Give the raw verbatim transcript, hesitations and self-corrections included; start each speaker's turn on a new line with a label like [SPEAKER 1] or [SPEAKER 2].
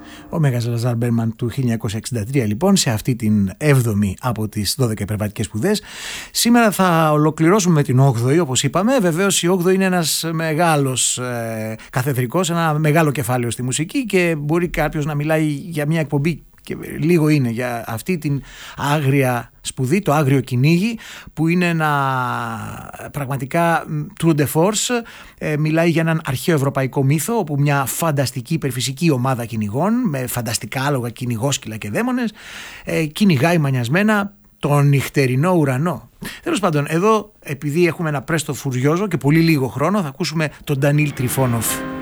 [SPEAKER 1] Ο Μέγας Λαζάρ Μπέρμαν του χίλια εννιακόσια εξήντα τρία, λοιπόν, σε αυτή την έβδομη από τις δώδεκα υπερβατικές σπουδές. Σήμερα θα ολοκληρώσουμε με την όγδοη, όπως είπαμε. Βεβαίως η όγδοη είναι ένας μεγάλος ε, καθεδρικός, ένα μεγάλο κεφάλαιο στη μουσική και μπορεί κάποιος να μιλάει για μια εκπομπή, και λίγο είναι, για αυτή την άγρια σπουδή, το άγριο κυνήγι, που είναι ένα πραγματικά tour de force. Ε, μιλάει για έναν αρχαίο ευρωπαϊκό μύθο, όπου μια φανταστική υπερφυσική ομάδα κυνηγών με φανταστικά άλογα, κυνηγόσκυλα και δαίμονες ε, κυνηγάει μανιασμένα τον νυχτερινό ουρανό. Τέλος πάντων, εδώ επειδή έχουμε ένα πρέστο φουριόζο και πολύ λίγο χρόνο, θα ακούσουμε τον Ντανίλ Τριφόνοφ.